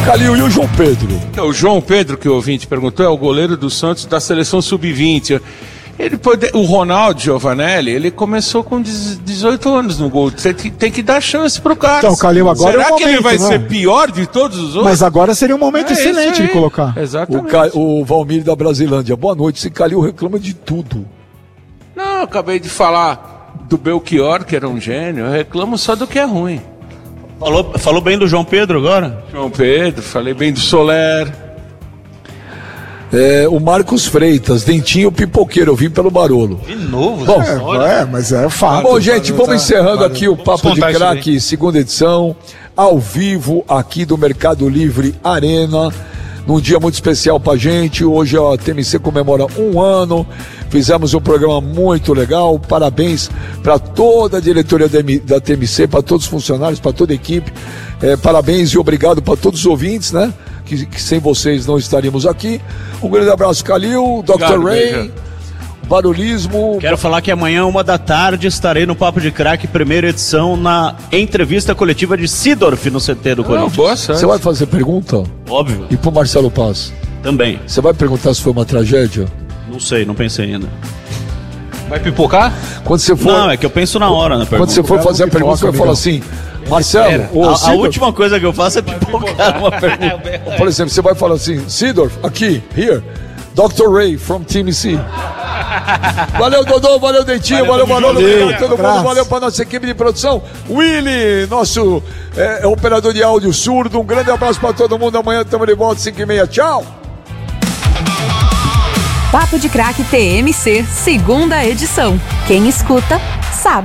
Calil, e o João Pedro? O João Pedro, que o ouvinte perguntou, é o goleiro do Santos da seleção sub-20. O Ronaldo Giovanelli, ele começou com 18 anos no gol. Você tem que dar chance pro cara. Então, Calil, agora será é o que ele vai momento, ser pior de todos os outros? Mas agora seria um momento excelente de colocar. Exatamente. O Valmir da Brasilândia. Boa noite. Esse Calil reclama de tudo. Não, eu acabei de falar do Belchior, que era um gênio. Eu reclamo só do que é ruim. Falou bem do João Pedro agora? João Pedro, falei bem do Soler. O Marcos Freitas, Dentinho Pipoqueiro, eu vim pelo Barolo. De novo? Bom, mas é fato. Bom, gente, vamos encerrando aqui o Papo de Craque, segunda edição, ao vivo, aqui do Mercado Livre Arena, num dia muito especial pra gente. Hoje a TMC comemora 1 ano, fizemos um programa muito legal, parabéns para toda a diretoria da TMC, para todos os funcionários, para toda a equipe, parabéns e obrigado para todos os ouvintes, né? Que sem vocês não estaríamos aqui. Um grande abraço, Calil, Dr. Ray, Barulhismo. Quero falar que amanhã, 13h, estarei no Papo de Craque, primeira edição, na entrevista coletiva de Seedorf no CT do Corinthians. Boa sorte. Você vai fazer pergunta? Óbvio. E pro Marcelo Paz? Também. Você vai perguntar se foi uma tragédia? Não sei, não pensei ainda. Vai pipocar? Quando você for... Não, é que eu penso na hora na pergunta. Quando você for fazer a pergunta, você vai falar assim, Marcelo, a última coisa que eu faço é pipocar uma pergunta. Por exemplo, você vai falar assim, Seedorf, aqui, here, Dr. Ray from Team C. Valeu, Dodô, valeu, Dentinho, valeu, Manolo, obrigado todo mundo, valeu pra nossa equipe de produção, Willy, nosso operador de áudio surdo, um grande abraço pra todo mundo, amanhã estamos de volta, 5h30, tchau! Papo de Craque TMC, segunda edição. Quem escuta, sabe.